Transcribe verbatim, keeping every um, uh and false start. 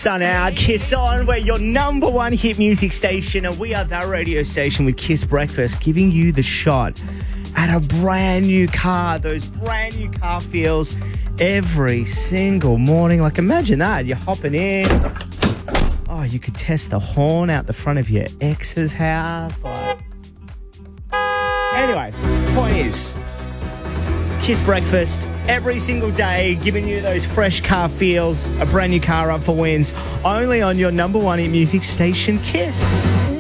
sun out, Kiss On. We're your number one hit music station, and we are that radio station with Kiss Breakfast, giving you the shot at a brand new car, those brand new car feels every single morning. Like, imagine that. You're hopping in. Oh, you could test the horn out the front of your ex's house. Like... Anyway, point is, Kiss Breakfast every single day, giving you those fresh car feels, a brand new car up for wins, only on your number one hit music station, Kiss.